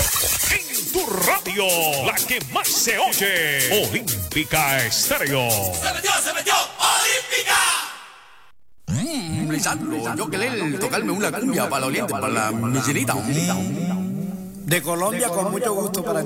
En tu radio, la que más se oye, Olímpica Estéreo. Se metió, Olímpica. Lisandro, yo quería tocarme una cumbia para la oriente, para la Michelita. De Colombia, con mucho gusto para